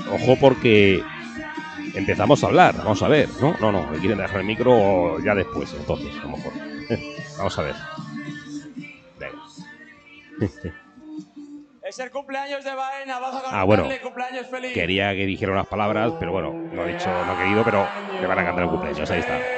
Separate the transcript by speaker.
Speaker 1: ojo porque empezamos a hablar. Vamos a ver, ¿no? No, me quieren dejar el micro ya después, entonces, a lo mejor. Vamos a ver. Venga.
Speaker 2: Es el cumpleaños de Baena, vamos a
Speaker 1: Ah, bueno,
Speaker 2: cantarle cumpleaños feliz.
Speaker 1: quería que dijera unas palabras, pero bueno, no ha dicho, no ha querido, pero le van a cantar el cumpleaños. Ahí está.